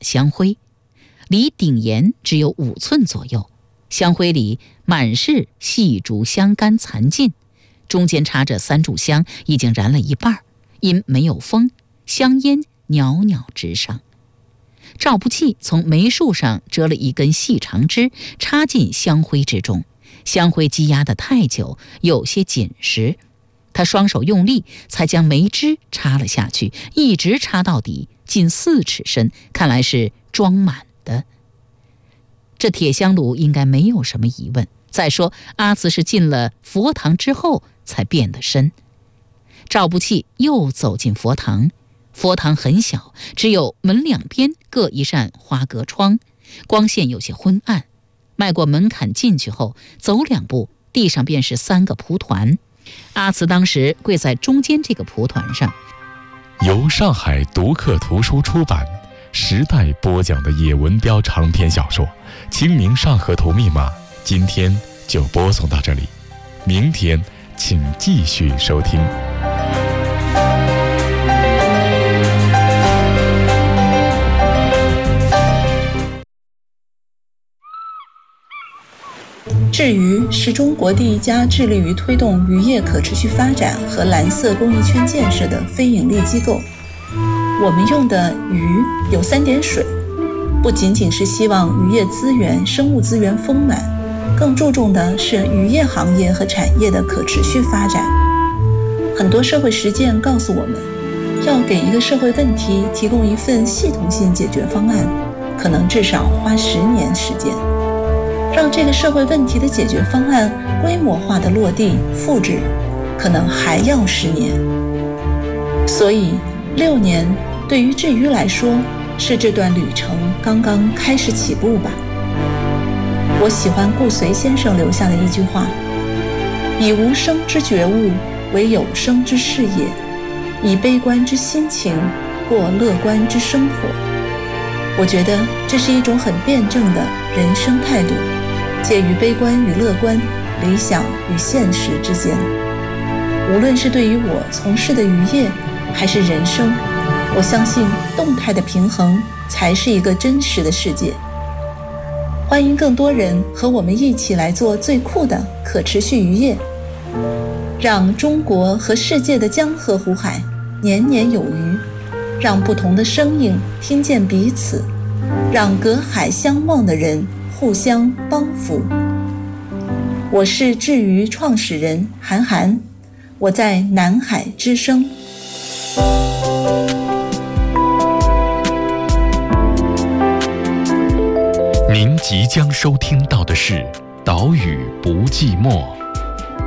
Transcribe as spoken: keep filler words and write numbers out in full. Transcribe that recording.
香灰，离顶沿只有五寸左右，香灰里满是细竹香干残尽，中间插着三炷香，已经燃了一半，因没有风，香烟袅袅直上。赵不器从梅树上折了一根细长枝，插进香灰之中，香灰积压得太久，有些紧实，他双手用力才将梅枝插了下去，一直插到底，近四尺深，看来是装满的。这铁香炉应该没有什么疑问，再说阿慈是进了佛堂之后才变得深。赵不器又走进佛堂，佛堂很小，只有门两边各一扇花格窗，光线有些昏暗。迈过门槛进去后，走两步，地上便是三个蒲团。阿慈当时跪在中间这个蒲团上。 由上海读客图书出版，时代播讲的叶文标长篇小说《清明上河图密码》，今天就播送到这里，明天请继续收听。 智渔是中国第一家致力于推动渔业可持续发展和蓝色公益圈建设的非营利机构。我们用的鱼有三点水，不仅仅是希望渔业资源、生物资源丰满，更注重的是渔业行业和产业的可持续发展。很多社会实践告诉我们，要给一个社会问题提供一份系统性解决方案，可能至少花十年时间。让这个社会问题的解决方案规模化的落地复制，可能还要十年。所以六年对于智渔来说，是这段旅程刚刚开始起步吧。我喜欢顾随先生留下的一句话：以无声之觉悟为有声之事业，以悲观之心情过乐观之生活。我觉得这是一种很辩证的人生态度，介于悲观与乐观、理想与现实之间。无论是对于我从事的渔业还是人生，我相信动态的平衡才是一个真实的世界。欢迎更多人和我们一起来做最酷的可持续渔业，让中国和世界的江河湖海年年有余，让不同的声音听见彼此，让隔海相望的人互相帮扶。我是智渔创始人韩寒，我在南海之声。 您即将收听到的是《岛屿不寂寞》。